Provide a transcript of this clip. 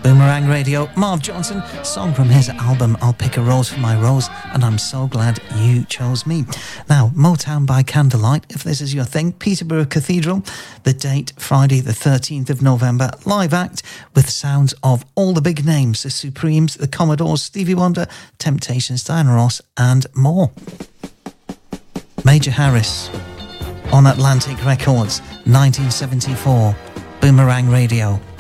Boomerang Radio, Marv Johnson, song from his album I'll Pick a Rose for My Rose, and I'm so glad you chose me. Now, Motown by Candlelight, if this is your thing, Peterborough Cathedral, the date Friday the 13th of November, live act with sounds of all the big names, the Supremes, the Commodores, Stevie Wonder, Temptations, Diana Ross and more. Major Harris on Atlantic Records, 1974, Boomerang Radio.